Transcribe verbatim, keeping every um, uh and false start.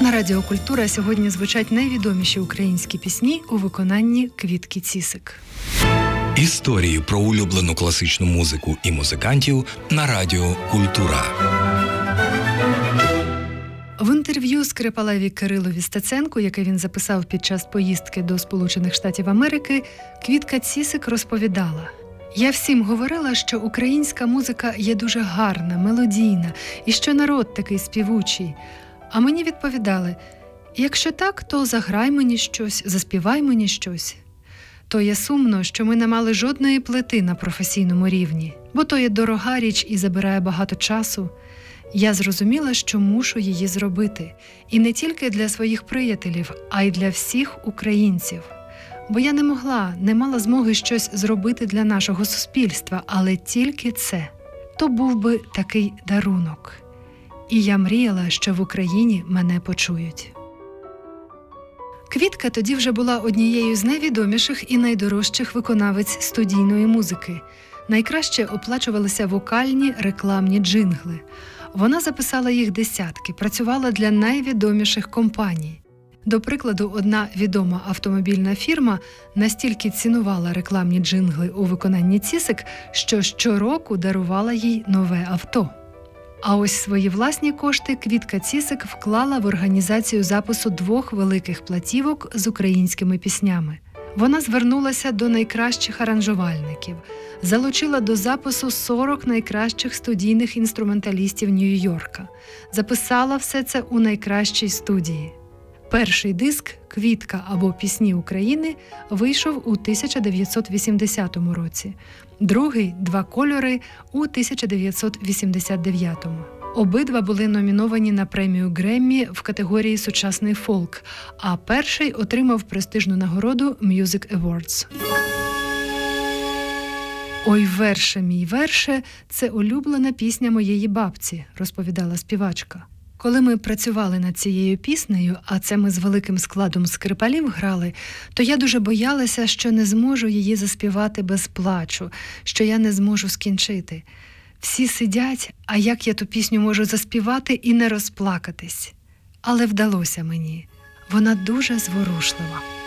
На Радіо Культура сьогодні звучать найвідоміші українські пісні у виконанні Квітки Цісик. Історії про улюблену класичну музику і музикантів на Радіо Культура. В інтерв'ю Скрипалеві Кирилові Стеценку, яке він записав під час поїздки до Сполучених Штатів Америки, Квітка Цісик розповідала: «Я всім говорила, що українська музика є дуже гарна, мелодійна, і що народ такий співучий. А мені відповідали: якщо так, то заграй мені щось, заспівай мені щось. То є сумно, що ми не мали жодної плити на професійному рівні, бо то є дорога річ і забирає багато часу. Я зрозуміла, що мушу її зробити. І не тільки для своїх приятелів, а й для всіх українців. Бо я не могла, не мала змоги щось зробити для нашого суспільства, але тільки це. То був би такий дарунок. І я мріяла, що в Україні мене почують». Квітка тоді вже була однією з найвідоміших і найдорожчих виконавиць студійної музики. Найкраще оплачувалися вокальні рекламні джингли. Вона записала їх десятки, працювала для найвідоміших компаній. До прикладу, одна відома автомобільна фірма настільки цінувала рекламні джингли у виконанні Цісик, що щороку дарувала їй нове авто. А ось свої власні кошти Квітка Цісик вклала в організацію запису двох великих платівок з українськими піснями. Вона звернулася до найкращих аранжувальників, залучила до запису сорок найкращих студійних інструменталістів Нью-Йорка, записала все це у найкращій студії. Перший диск «Квітка або Пісні України» вийшов у тисяча дев'ятсот вісімдесятому році, другий «Два кольори» у тисяча дев'ятсот вісімдесят дев'ятому. Обидва були номіновані на премію Греммі в категорії «Сучасний фолк», а перший отримав престижну нагороду Music Awards. «Ой, верше, мій верше» – це улюблена пісня моєї бабці, розповідала співачка. Коли ми працювали над цією піснею, а це ми з великим складом скрипалів грали, то я дуже боялася, що не зможу її заспівати без плачу, що я не зможу скінчити. Всі сидять, а як я ту пісню можу заспівати і не розплакатись? Але вдалося мені. Вона дуже зворушлива.